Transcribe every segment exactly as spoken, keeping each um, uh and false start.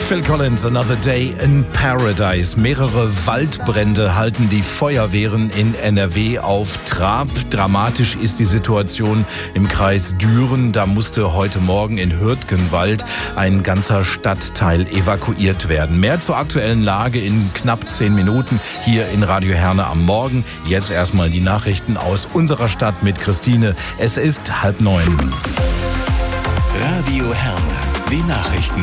Phil Collins, Another Day in Paradise. Mehrere Waldbrände halten die Feuerwehren in N R W auf Trab. Dramatisch ist die Situation im Kreis Düren. Da musste heute Morgen in Hürtgenwald ein ganzer Stadtteil evakuiert werden. Mehr zur aktuellen Lage in knapp zehn Minuten hier in Radio Herne am Morgen. Jetzt erstmal die Nachrichten aus unserer Stadt mit Christine. Es ist halb neun. Radio Herne, die Nachrichten.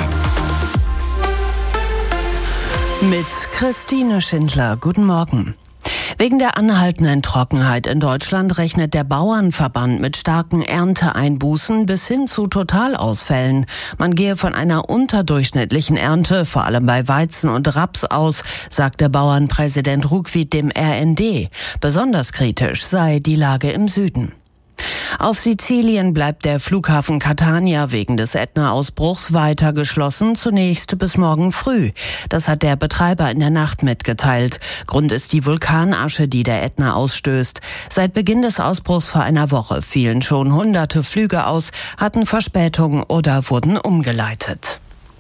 Mit Christine Schindler. Guten Morgen. Wegen der anhaltenden Trockenheit in Deutschland rechnet der Bauernverband mit starken Ernteeinbußen bis hin zu Totalausfällen. Man gehe von einer unterdurchschnittlichen Ernte, vor allem bei Weizen und Raps, aus, sagte Bauernpräsident Ruckwied dem R N D. Besonders kritisch sei die Lage im Süden. Auf Sizilien bleibt der Flughafen Catania wegen des Ätna-Ausbruchs weiter geschlossen, zunächst bis morgen früh. Das hat der Betreiber in der Nacht mitgeteilt. Grund ist die Vulkanasche, die der Ätna ausstößt. Seit Beginn des Ausbruchs vor einer Woche fielen schon hunderte Flüge aus, hatten Verspätungen oder wurden umgeleitet.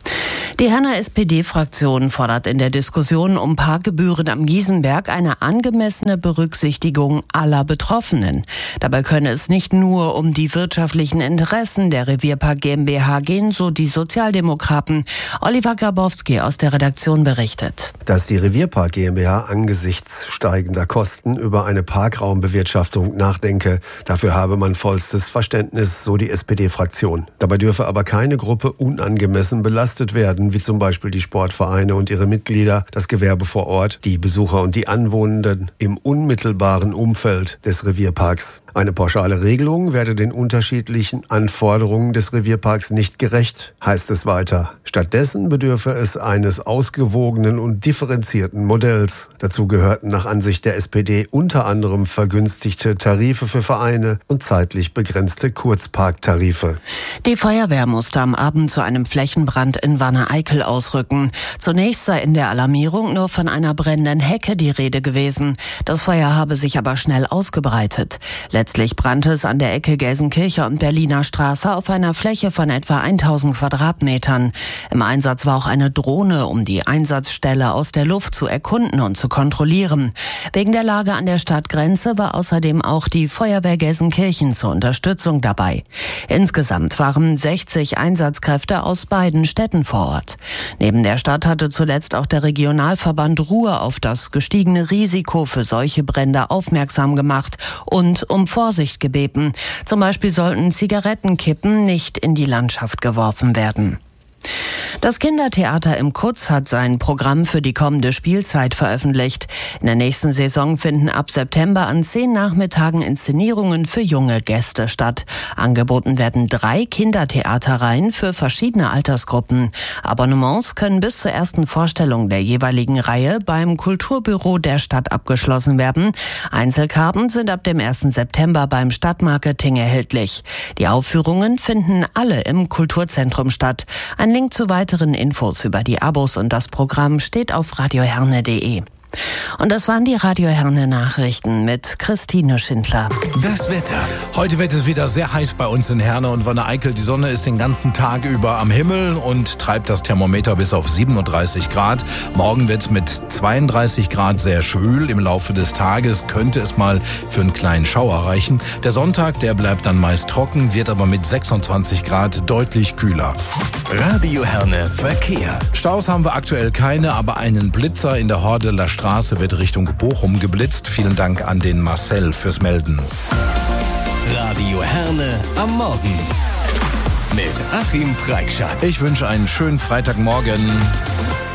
Die Herner S P D-Fraktion fordert in der Diskussion um Parkgebühren am Giesenberg eine angemessene Berücksichtigung aller Betroffenen. Dabei könne es nicht nur um die wirtschaftlichen Interessen der Revierpark GmbH gehen, so die Sozialdemokraten. Oliver Grabowski aus der Redaktion berichtet. Dass die Revierpark GmbH angesichts steigender Kosten über eine Parkraumbewirtschaftung nachdenke, dafür habe man vollstes Verständnis, so die S P D-Fraktion. Dabei dürfe aber keine Gruppe unangemessen belastet werden, wie zum Beispiel die Sportvereine und ihre Mitglieder, das Gewerbe vor Ort, die Besucher und die Anwohnenden im unmittelbaren Umfeld des Revierparks. Eine pauschale Regelung werde den unterschiedlichen Anforderungen des Revierparks nicht gerecht, heißt es weiter. Stattdessen bedürfe es eines ausgewogenen und differenzierten Modells. Dazu gehörten nach Ansicht der S P D unter anderem vergünstigte Tarife für Vereine und zeitlich begrenzte Kurzparktarife. Die Feuerwehr musste am Abend zu einem Flächenbrand in Wanne-Eickel ausrücken. Zunächst sei in der Alarmierung nur von einer brennenden Hecke die Rede gewesen. Das Feuer habe sich aber schnell ausgebreitet. Letztlich brannte es an der Ecke Gelsenkircher und Berliner Straße auf einer Fläche von etwa tausend Quadratmetern. Im Einsatz war auch eine Drohne, um die Einsatzstelle aus der Luft zu erkunden und zu kontrollieren. Wegen der Lage an der Stadtgrenze war außerdem auch die Feuerwehr Gelsenkirchen zur Unterstützung dabei. Insgesamt waren sechzig Einsatzkräfte aus beiden Städten vor Ort. Neben der Stadt hatte zuletzt auch der Regionalverband Ruhr auf das gestiegene Risiko für solche Brände aufmerksam gemacht und um Vorsicht gebeten. Zum Beispiel sollten Zigarettenkippen nicht in die Landschaft geworfen werden. Das Kindertheater im Kutz hat sein Programm für die kommende Spielzeit veröffentlicht. In der nächsten Saison finden ab September an zehn Nachmittagen Inszenierungen für junge Gäste statt. Angeboten werden drei Kindertheaterreihen für verschiedene Altersgruppen. Abonnements können bis zur ersten Vorstellung der jeweiligen Reihe beim Kulturbüro der Stadt abgeschlossen werden. Einzelkarten sind ab dem ersten September beim Stadtmarketing erhältlich. Die Aufführungen finden alle im Kulturzentrum statt. Ein Link zu weiteren Infos über die Abos und das Programm steht auf radioherne punkt de. Und das waren die Radio Herne Nachrichten mit Christine Schindler. Das Wetter. Heute wird es wieder sehr heiß bei uns in Herne und Wanne-Eickel. Die Sonne ist den ganzen Tag über am Himmel und treibt das Thermometer bis auf siebenunddreißig Grad. Morgen wird es mit zweiunddreißig Grad sehr schwül. Im Laufe des Tages könnte es mal für einen kleinen Schauer reichen. Der Sonntag, der bleibt dann meist trocken, wird aber mit sechsundzwanzig Grad deutlich kühler. Radio Herne Verkehr. Staus haben wir aktuell keine, aber einen Blitzer in der Hordeler Straße wird Richtung Bochum geblitzt. Vielen Dank an den Marcel fürs Melden. Radio Herne am Morgen mit Achim Preikschat. Ich wünsche einen schönen Freitagmorgen.